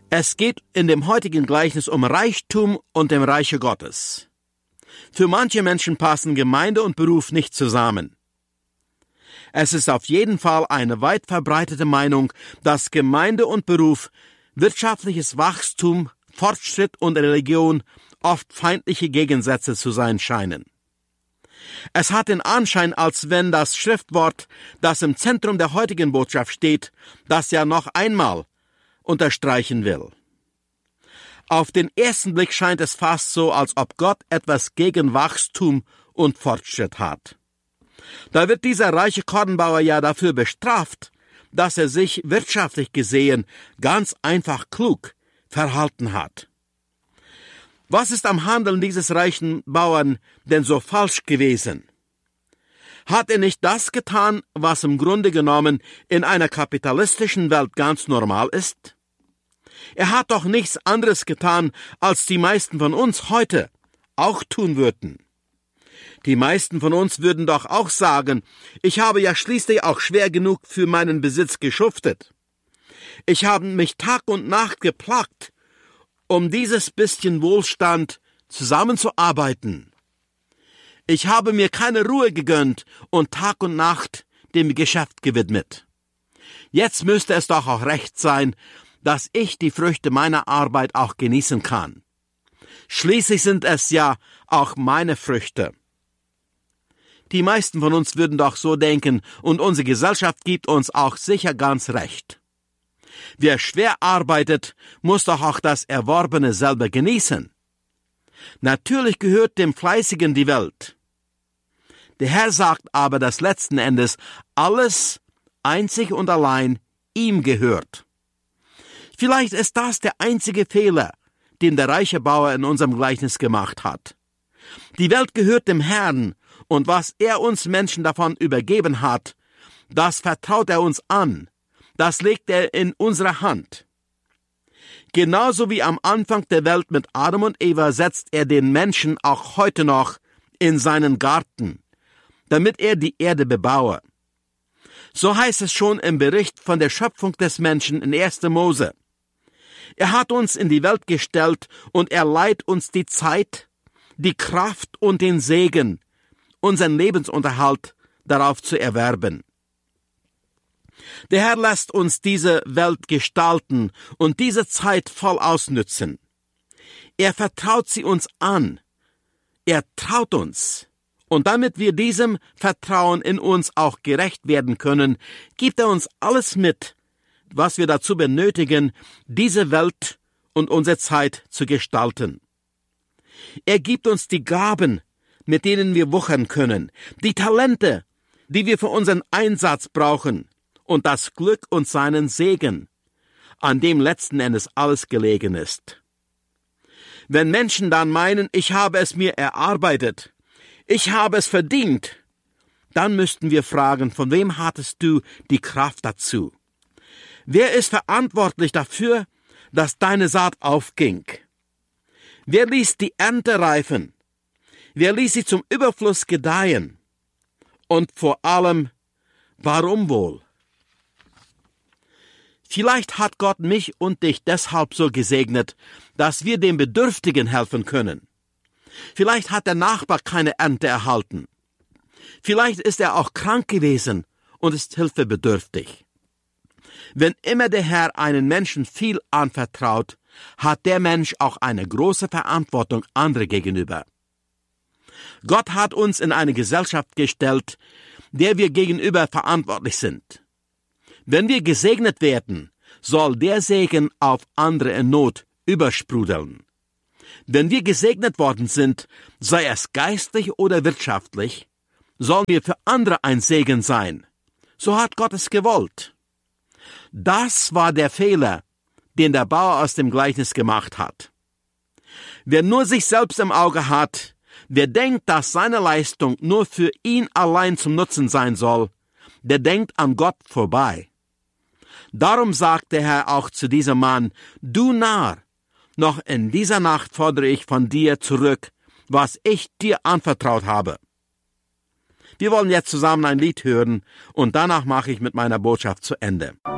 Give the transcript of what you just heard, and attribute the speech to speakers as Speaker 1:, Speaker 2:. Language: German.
Speaker 1: Es geht in dem heutigen Gleichnis um Reichtum und dem Reiche Gottes. Für manche Menschen passen Gemeinde und Beruf nicht zusammen. Es ist auf jeden Fall eine weit verbreitete Meinung, dass Gemeinde und Beruf, wirtschaftliches Wachstum, Fortschritt und Religion oft feindliche Gegensätze zu sein scheinen. Es hat den Anschein, als wenn das Schriftwort, das im Zentrum der heutigen Botschaft steht, das ja noch einmal unterstreichen will. Auf den ersten Blick scheint es fast so, als ob Gott etwas gegen Wachstum und Fortschritt hat. Da wird dieser reiche Kornbauer ja dafür bestraft, dass er sich wirtschaftlich gesehen ganz einfach klug verhalten hat. Was ist am Handeln dieses reichen Bauern denn so falsch gewesen? Hat er nicht das getan, was im Grunde genommen in einer kapitalistischen Welt ganz normal ist? Er hat doch nichts anderes getan, als die meisten von uns heute auch tun würden. Die meisten von uns würden doch auch sagen, ich habe ja schließlich auch schwer genug für meinen Besitz geschuftet. Ich habe mich Tag und Nacht geplagt, um dieses bisschen Wohlstand zusammenzuarbeiten. Ich habe mir keine Ruhe gegönnt und Tag und Nacht dem Geschäft gewidmet. Jetzt müsste es doch auch recht sein, dass ich die Früchte meiner Arbeit auch genießen kann. Schließlich sind es ja auch meine Früchte. Die meisten von uns würden doch so denken, und unsere Gesellschaft gibt uns auch sicher ganz recht. Wer schwer arbeitet, muss doch auch das Erworbene selber genießen. Natürlich gehört dem Fleißigen die Welt. Der Herr sagt aber, dass letzten Endes alles einzig und allein ihm gehört. Vielleicht ist das der einzige Fehler, den der reiche Bauer in unserem Gleichnis gemacht hat. Die Welt gehört dem Herrn, und was er uns Menschen davon übergeben hat, das vertraut er uns an, das legt er in unsere Hand. Genauso wie am Anfang der Welt mit Adam und Eva setzt er den Menschen auch heute noch in seinen Garten, damit er die Erde bebaue. So heißt es schon im Bericht von der Schöpfung des Menschen in 1. Mose. Er hat uns in die Welt gestellt und er leiht uns die Zeit, die Kraft und den Segen, unseren Lebensunterhalt darauf zu erwerben. Der Herr lässt uns diese Welt gestalten und diese Zeit voll ausnützen. Er vertraut sie uns an. Er traut uns. Und damit wir diesem Vertrauen in uns auch gerecht werden können, gibt er uns alles mit, was wir dazu benötigen, diese Welt und unsere Zeit zu gestalten. Er gibt uns die Gaben, mit denen wir wuchern können, die Talente, die wir für unseren Einsatz brauchen, und das Glück und seinen Segen, an dem letzten Endes alles gelegen ist. Wenn Menschen dann meinen, ich habe es mir erarbeitet, ich habe es verdient, dann müssten wir fragen, von wem hattest du die Kraft dazu? Wer ist verantwortlich dafür, dass deine Saat aufging? Wer ließ die Ernte reifen? Wer ließ sie zum Überfluss gedeihen? Und vor allem, warum wohl? Vielleicht hat Gott mich und dich deshalb so gesegnet, dass wir dem Bedürftigen helfen können. Vielleicht hat der Nachbar keine Ernte erhalten. Vielleicht ist er auch krank gewesen und ist hilfebedürftig. Wenn immer der Herr einen Menschen viel anvertraut, hat der Mensch auch eine große Verantwortung anderen gegenüber. Gott hat uns in eine Gesellschaft gestellt, der wir gegenüber verantwortlich sind. Wenn wir gesegnet werden, soll der Segen auf andere in Not übersprudeln. Wenn wir gesegnet worden sind, sei es geistlich oder wirtschaftlich, sollen wir für andere ein Segen sein. So hat Gott es gewollt. Das war der Fehler, den der Bauer aus dem Gleichnis gemacht hat. Wer nur sich selbst im Auge hat, wer denkt, dass seine Leistung nur für ihn allein zum Nutzen sein soll, der denkt an Gott vorbei. Darum sagt der Herr auch zu diesem Mann, du Narr, noch in dieser Nacht fordere ich von dir zurück, was ich dir anvertraut habe. Wir wollen jetzt zusammen ein Lied hören und danach mache ich mit meiner Botschaft zu Ende.